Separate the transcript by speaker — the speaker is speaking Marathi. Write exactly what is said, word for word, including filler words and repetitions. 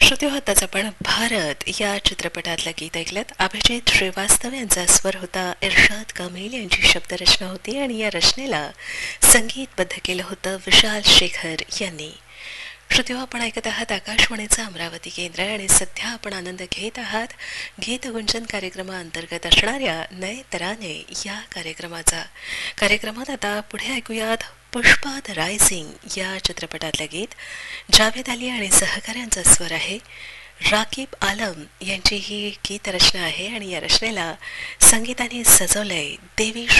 Speaker 1: श्रोते हो, आताच आपण भारत या चित्रपटातलं गीत ऐकलं. अभिजित श्रीवास्तव यांचा स्वर होता, इर्शाद कामिल यांची शब्दरचना होती आणि या रचनेला संगीतबद्ध केलं होतं विशाल शेखर यांनी. श्रोते हो, आपण ऐकत आहात आकाशवाणीचं अमरावती केंद्र आणि सध्या आपण आनंद घेत आहात गीतगुंजन कार्यक्रमाअंतर्गत असणाऱ्या नए तराने या कार्यक्रमाचा. कार्यक्रमात आता पुढे ऐकूयात पुष्पा द रायझिंग या चित्रपटातलं गीत. जावेद अली आणि सहकाऱ्यांचा स्वर आहे. राकीब आलम यांची ही गीतरचना आहे आणि या रचनेला संगीताने सजवलंय देवी